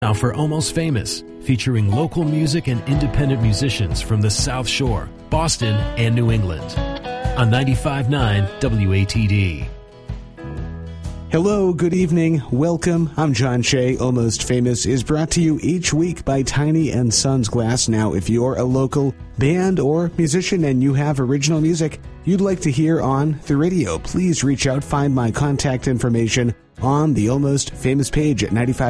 Now for Almost Famous, featuring local music and independent musicians from the South Shore, Boston, and New England. On 95.9 WATD. Hello, good evening, welcome. I'm John Shea. Almost Famous is brought to you each week by Tiny & Sons Glass. Now, if you're a local band or musician and you have original music you'd like to hear on the radio, please reach out. Find my contact information on the Almost Famous page at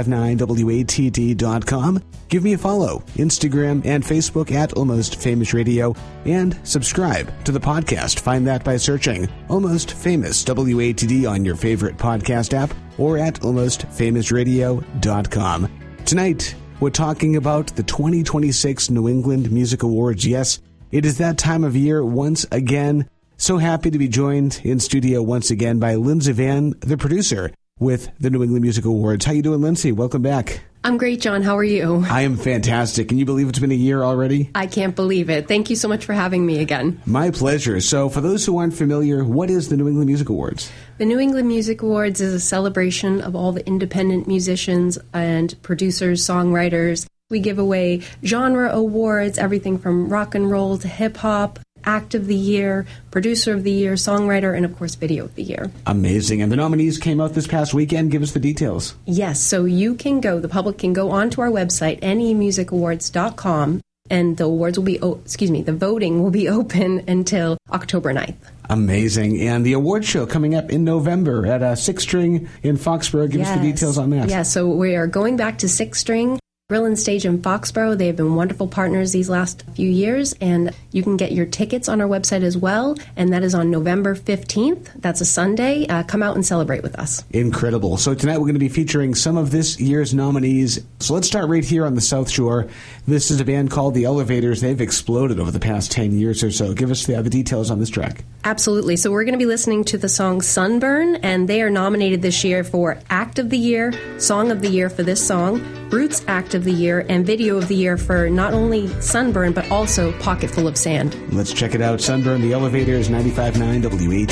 959watd.com. Give me a follow, Instagram and Facebook at Almost Famous Radio, and subscribe to the podcast. Find that by searching Almost Famous WATD on your favorite podcast app or at almostfamousradio.com. Tonight, we're talking about the 2026 New England Music Awards. Yes, it is that time of year once again. So happy to be joined in studio once again by Lindsay Van, the producer with the New England Music Awards. How you doing, Lindsay? Welcome back. I'm great, John. How are you? I am fantastic. Can you believe it's been a year already? I can't believe it. Thank you so much for having me again. My pleasure. So for those who aren't familiar, what is the New England Music Awards? The New England Music Awards is a celebration of all the independent musicians and producers, songwriters. We give away genre awards, everything from rock and roll to hip-hop, Act of the Year, Producer of the Year, Songwriter, and of course, Video of the Year. Amazing. And the nominees came out this past weekend. Give us the details. Yes, so the public can go onto our website, nemusicawards.com, and the awards will be, the voting will be open until October 9th. Amazing. And the award show coming up in November at Six String in Foxborough. Give us the details on that. Yes, so we are going back to Six String Grill and Stage in Foxborough. They have been wonderful partners these last few years, and you can get your tickets on our website as well, and that is on November 15th. That's a Sunday. Come out and celebrate with us. Incredible. So tonight we're going to be featuring some of this year's nominees. So let's start right here on the South Shore. This is a band called The Elevators. They've exploded over the past 10 years or so. Give us the details on this track. Absolutely. So we're going to be listening to the song Sunburn, and they are nominated this year for Act of the Year, Song of the Year for this song, Roots Act of the Year, and Video of the Year for not only Sunburn, but also Pocket Full of Sand. Let's check it out. Sunburn, The Elevators, 95.9 WATD.